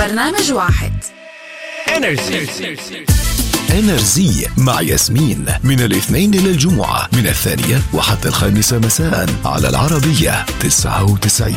برنامج واحد. انرزي مع ياسمين من الاثنين إلى الجمعة من 2 وحتى 5 مساء على العربية 99.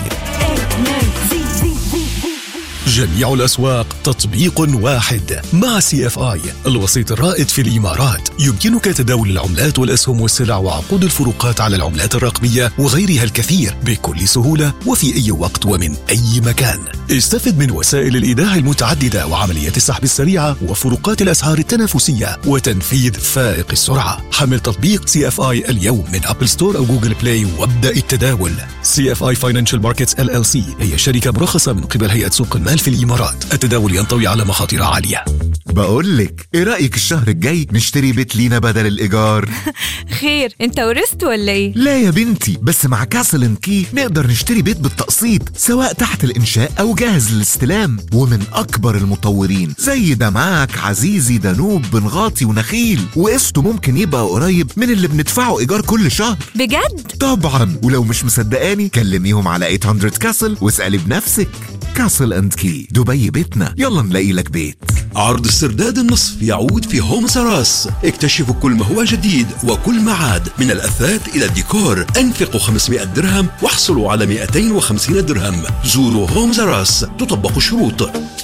جميع الأسواق تطبيق واحد مع CFI الوسيط الرائد في الإمارات. يمكنك تداول العملات والأسهم والسلع وعقود الفروقات على العملات الرقمية وغيرها الكثير بكل سهولة وفي أي وقت ومن أي مكان. استفد من وسائل الإيداع المتعددة وعمليات السحب السريعة وفروقات الأسعار التنافسية وتنفيذ فائق السرعة. حمل تطبيق CFI اليوم من أبل ستور أو جوجل بلاي وابدأ التداول. CFI Financial Markets LLC هي شركة مرخصة من قبل هيئة سوق المال في الإمارات. التداول ينطوي على مخاطر عالية. بقولك ايه رأيك الشهر الجاي نشتري بيت لينا بدل الإيجار؟ خير، انت ورثت ولا ايه؟ لا يا بنتي، بس مع كاسل اند كي نقدر نشتري بيت بالتقسيط سواء تحت الإنشاء أو جاهز للاستلام، ومن أكبر المطورين زي دمعاك، عزيزي، دانوب، بنغاطي ونخيل، وقسطه ممكن يبقى قريب من اللي بندفعه إيجار كل شهر. بجد؟ طبعا، ولو مش مصدقاني كلميهم على 800 كاسل واسألي بنفسك. كاسل اند كي، دبي بيتنا، يلا نلاقي لك بيت. عرض استرداد النصف يعود في هوم سراس. اكتشفوا كل ما هو جديد وكل ما عاد من الأثاث إلى الديكور. انفقوا 500 درهم واحصلوا على 250 درهم. زوروا هوم سراس، تطبق الشروط.